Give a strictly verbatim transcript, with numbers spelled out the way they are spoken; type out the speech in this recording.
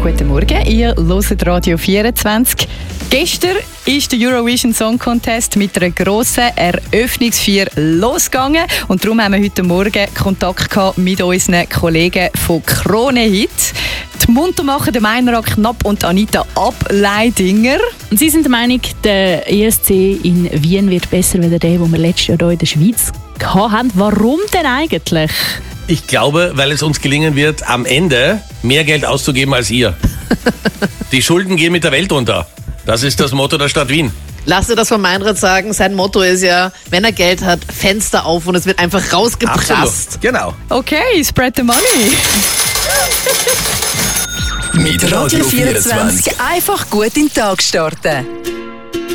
Guten Morgen, ihr hört Radio vierundzwanzig. Gestern ist der Eurovision Song Contest mit einer grossen Eröffnungsfeier losgegangen. Und darum haben wir heute Morgen Kontakt gehabt mit unseren Kollegen von Krone Hit. Die Muntermacher, der Meinrad Knapp und Anita Ableidinger. Und Sie sind der Meinung, der E S C in Wien wird besser als der, den wir letztes Jahr hier in der Schweiz hatten. Warum denn eigentlich? Ich glaube, weil es uns gelingen wird, am Ende mehr Geld auszugeben als ihr. Die Schulden gehen mit der Welt runter. Das ist das Motto der Stadt Wien. Lass dir das von Meinrad sagen. Sein Motto ist ja, wenn er Geld hat, Fenster auf und es wird einfach rausgeprasst. Absolut. Genau. Okay, spread the money. Mit Radio vierundzwanzig einfach gut in den Tag starten.